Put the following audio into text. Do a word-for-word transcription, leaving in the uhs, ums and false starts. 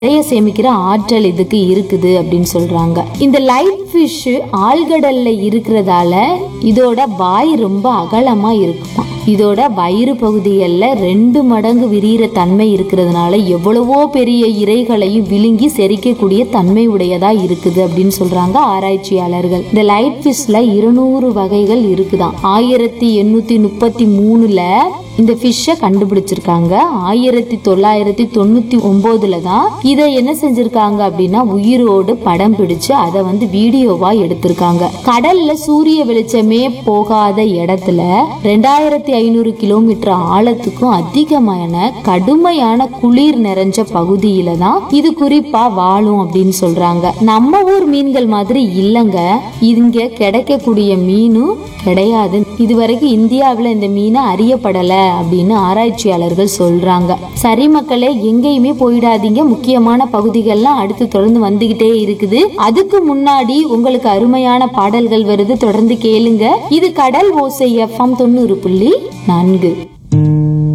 நிறைய சேமிக்கிற ஆற்றல் இதுக்கு இருக்குது அப்படின்னு சொல்றாங்க. இந்த லைட் ஃபிஷ் ஆழ்கடல்ல இருக்கிறதால இதோட வாய் ரொம்ப அகலமா இருக்குமா. இதோட வயிறு பகுதிகள்ல ரெண்டு மடங்கு விரிகிற தன்மை இருக்கிறதுனால எவ்வளவோ பெரிய இரைகளையும் விழுங்கி செரிக்கக்கூடிய தன்மை உடையதா இருக்குது அப்படின்னு சொல்றாங்க ஆராய்ச்சியாளர்கள். இந்த லைட் ஃபிஷ்ல இருநூறு வகைகள் இருக்குதாம். ஆயிரத்தி எண்ணூத்தி முப்பத்தி மூணுல இந்த ஃபிஷ்ஷை கண்டுபிடிச்சிருக்காங்க. ஆயிரத்தி தொள்ளாயிரத்தி தொண்ணூத்தி ஒன்பதுல தான் இதை என்ன செஞ்சிருக்காங்க அப்படின்னா உயிரோடு படம் பிடிச்சு அதை வந்து வீடியோவா எடுத்திருக்காங்க. கடல்ல சூரிய வெளிச்சமே போகாத இடத்துல ரெண்டாயிரத்தி ஐநூறு கிலோமீட்டர் ஆழத்துக்கும் அதிகமான கடுமையான குளிர் நிறைஞ்ச பகுதியில தான் இது குறிப்பா வாழும் அப்படின்னு சொல்றாங்க. நம்ம ஊர் மீன்கள் மாதிரி இல்லங்க, இங்க கிடைக்கக்கூடிய மீனும் கிடையாது. இதுவரைக்கும் இந்தியாவில இந்த மீனை அறியப்படல அப்படின்னு ஆராய்ச்சியாளர்கள் சொல்றாங்க. சரி மக்களே, எங்கேயுமே போயிடாதீங்க. முக்கியமான பகுதிகள்லாம் அடுத்து தொடர்ந்து வந்துகிட்டே இருக்குது. அதுக்கு முன்னாடி உங்களுக்கு அருமையான பாடல்கள் வருது, தொடர்ந்து கேளுங்க. இது கடல் ஓசை எஃப்எம் தொண்ணூறு புள்ளி நான்கு.